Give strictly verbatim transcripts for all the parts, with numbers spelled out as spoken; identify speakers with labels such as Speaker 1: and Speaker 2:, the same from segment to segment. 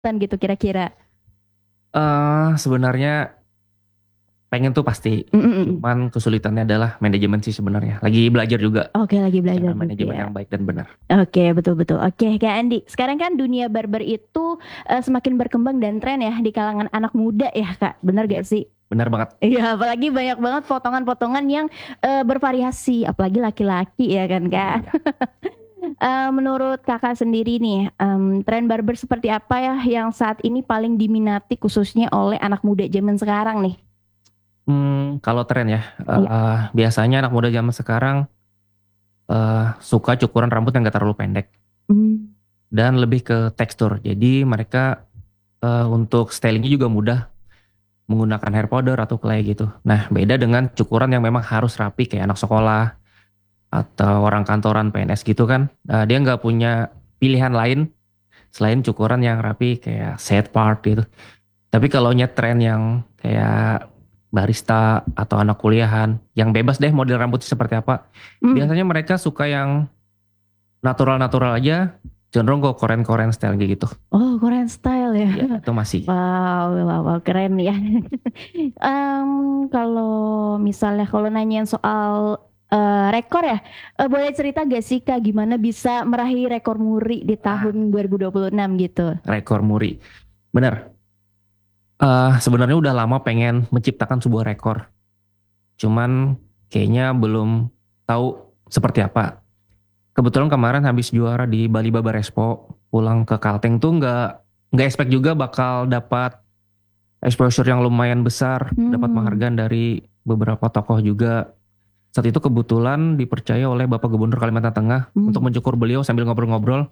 Speaker 1: gitu kira-kira?
Speaker 2: Eh sebenarnya pengen tuh pasti,
Speaker 1: Mm-mm.
Speaker 2: cuman kesulitannya adalah manajemen sih sebenarnya. Lagi belajar juga
Speaker 1: Oke, lagi belajar
Speaker 2: cara
Speaker 1: juga
Speaker 2: manajemen
Speaker 1: ya.
Speaker 2: yang baik dan benar.
Speaker 1: Oke, betul-betul. Oke, Kak Andi. Sekarang kan dunia barber itu eh, semakin berkembang dan tren ya di kalangan anak muda ya, Kak. Bener
Speaker 2: Iya,
Speaker 1: gak sih?
Speaker 2: benar banget.
Speaker 1: Iya, apalagi banyak banget potongan-potongan yang eh, bervariasi, apalagi laki-laki ya kan, Kak.
Speaker 2: Iya.
Speaker 1: Eh, menurut Kakak sendiri nih, em, tren barber seperti apa ya yang saat ini paling diminati khususnya oleh anak muda zaman sekarang nih?
Speaker 2: Hmm, kalau tren ya,
Speaker 1: Iya.
Speaker 2: eh, biasanya anak muda zaman sekarang eh, suka cukuran rambut yang gak terlalu pendek
Speaker 1: Hmm.
Speaker 2: dan lebih ke tekstur. Jadi mereka eh, untuk stylingnya juga mudah menggunakan hair powder atau clay gitu. Nah, beda dengan cukuran yang memang harus rapi kayak anak sekolah atau orang kantoran P N S gitu kan. Eh, dia nggak punya pilihan lain selain cukuran yang rapi kayak set part gitu. Tapi kalau tren yang kayak barista atau anak kuliahan yang bebas deh model rambutnya seperti apa.
Speaker 1: Hmm.
Speaker 2: Biasanya mereka suka yang natural-natural aja, cenderung ke Korean-Korean style gitu.
Speaker 1: Oh, Korean style ya.
Speaker 2: Ya, itu masih.
Speaker 1: Wow, wow, wow, keren ya. Em, kalau misalnya kalau nanyain soal eh, rekor ya, eh, boleh cerita gak sih Kak gimana bisa meraih rekor muri di
Speaker 2: Ah,
Speaker 1: tahun dua ribu dua puluh enam gitu?
Speaker 2: rekor muri. Bener. Eh, sebenarnya udah lama pengen menciptakan sebuah rekor. Cuman kayaknya belum tahu seperti apa. Kebetulan kemarin habis juara di Bali Barber Expo, pulang ke Kalteng tuh nggak nggak expect juga bakal dapat exposure yang lumayan besar, dapat
Speaker 1: Hmm.
Speaker 2: penghargaan dari beberapa tokoh juga. Saat itu kebetulan dipercaya oleh Bapak Gubernur Kalimantan Tengah untuk
Speaker 1: Hmm.
Speaker 2: mencukur beliau sambil ngobrol-ngobrol.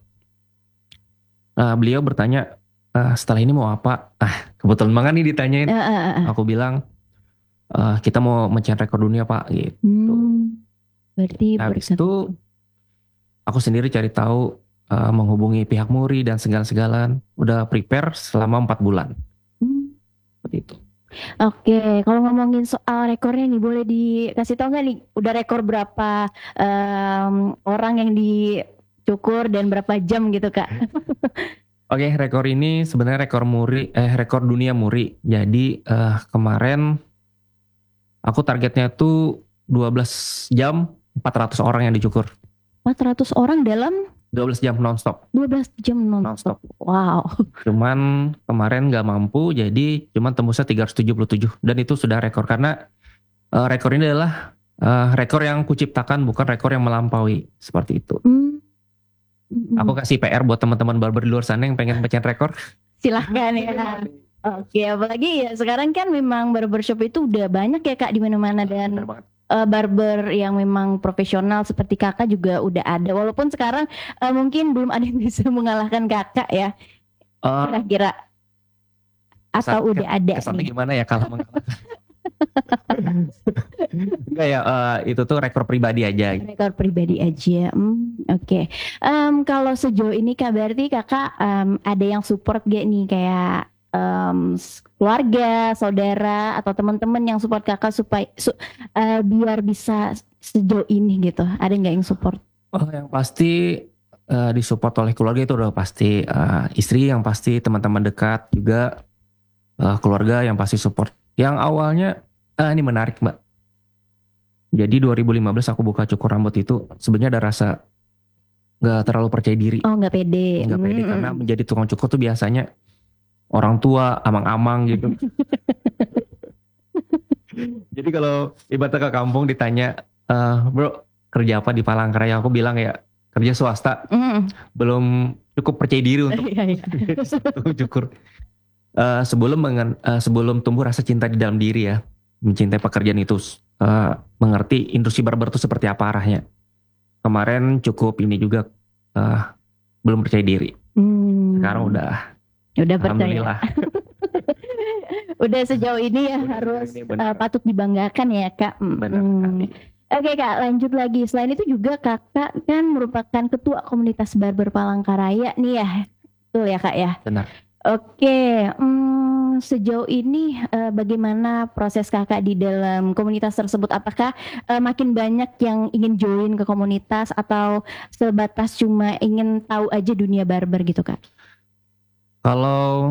Speaker 2: Uh, beliau bertanya, "Ah, setelah ini mau apa?" Ah, kebetulan banget nih ditanyain.
Speaker 1: Eh, eh, eh,
Speaker 2: Aku
Speaker 1: eh.
Speaker 2: bilang, "Ah, kita mau mencetak rekor dunia Pak," gitu.
Speaker 1: Hmm. Berarti
Speaker 2: Nah, habis
Speaker 1: berkat itu.
Speaker 2: itu aku sendiri cari tahu, uh, menghubungi pihak Muri dan segala-segala. Udah prepare selama empat bulan.
Speaker 1: Hmm.
Speaker 2: Seperti itu.
Speaker 1: Oke, kalau ngomongin soal rekornya nih, boleh dikasih tahu nggak nih, udah rekor berapa em, orang yang dicukur dan berapa jam gitu, Kak?
Speaker 2: Oke, rekor ini sebenarnya rekor Muri, eh rekor dunia Muri. Jadi eh, kemarin aku targetnya tuh dua belas jam empat ratus orang yang dicukur.
Speaker 1: empat ratus orang dalam
Speaker 2: dua belas jam nonstop,
Speaker 1: dua belas jam nonstop.
Speaker 2: nonstop.
Speaker 1: Wow.
Speaker 2: Cuman kemarin nggak mampu, jadi cuman tembusnya tiga ratus tujuh puluh tujuh. Dan itu sudah rekor karena eh, rekor ini adalah eh, rekor yang kuciptakan, bukan rekor yang melampaui. Seperti itu.
Speaker 1: Hmm.
Speaker 2: Aku
Speaker 1: Mm-mm.
Speaker 2: kasih P R buat teman-teman barber di luar sana yang pengen pecahin rekor.
Speaker 1: Silahkan ya. Oke, apalagi ya sekarang kan memang barbershop itu udah banyak ya Kak di mana-mana
Speaker 2: Bener
Speaker 1: dan
Speaker 2: banget.
Speaker 1: eh, barber yang memang profesional seperti Kakak juga udah ada. Walaupun sekarang eh, mungkin belum ada yang bisa mengalahkan Kakak ya,
Speaker 2: Eh,
Speaker 1: kira-kira
Speaker 2: kesan,
Speaker 1: atau udah ada
Speaker 2: kesannya
Speaker 1: nih.
Speaker 2: gimana ya kalau mengalahkan? Enggak ya, eh, itu tuh rekor pribadi aja.
Speaker 1: Rekor pribadi aja. Hmm, oke. Em, kalau sejauh ini Kak berarti Kakak em, ada yang support gak nih kayak em, s- keluarga, saudara atau teman-teman yang support Kakak supaya su- eh, biar bisa sejauh ini gitu. Ada nggak yang support?
Speaker 2: Oh, yang pasti eh, disupport oleh keluarga itu udah pasti. Eh, istri yang pasti, teman-teman dekat juga, eh, keluarga yang pasti support. Yang awalnya, eh, ini menarik Mbak. Jadi dua ribu lima belas aku buka cukur rambut itu sebenarnya ada rasa nggak terlalu percaya diri,
Speaker 1: Oh nggak pede.
Speaker 2: nggak pede karena
Speaker 1: Hmm.
Speaker 2: menjadi tukang cukur tuh biasanya orang tua, amang-amang gitu. Jadi kalau ibaratnya ke kampung ditanya, eh, bro kerja apa di Palangkaraya, aku bilang ya kerja swasta,
Speaker 1: Hmm.
Speaker 2: belum cukup percaya diri untuk
Speaker 1: Iya, iya.
Speaker 2: satu cukur. Eh, sebelum mengen, eh, sebelum tumbuh rasa cinta di dalam diri ya, mencintai pekerjaan itu, eh, mengerti industri barber itu seperti apa arahnya. Kemarin cukup ini juga, eh, belum percaya diri. Sekarang
Speaker 1: Hmm.
Speaker 2: udah,
Speaker 1: Udah percaya.
Speaker 2: alhamdulillah.
Speaker 1: Udah sejauh ini ya
Speaker 2: Udah sejauh
Speaker 1: harus
Speaker 2: ini
Speaker 1: eh,
Speaker 2: benar,
Speaker 1: patut dibanggakan ya Kak.
Speaker 2: benar
Speaker 1: Mm-mm.
Speaker 2: sekali.
Speaker 1: Oke Kak, lanjut lagi. Selain itu juga Kakak kan merupakan ketua komunitas barber Palangkaraya nih ya. Betul ya Kak ya.
Speaker 2: Benar.
Speaker 1: Oke, mm, sejauh ini eh, bagaimana proses Kakak di dalam komunitas tersebut? Apakah eh, makin banyak yang ingin join ke komunitas atau sebatas cuma ingin tahu aja dunia barber gitu Kak?
Speaker 2: Kalau